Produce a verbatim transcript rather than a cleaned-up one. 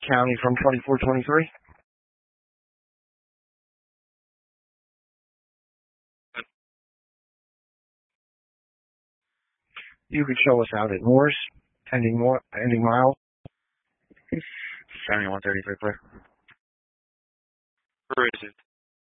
County from twenty-four twenty-three. You could show us out at Moore's, ending, more, ending mile. seventy-one thirty-three, clear. Where is it?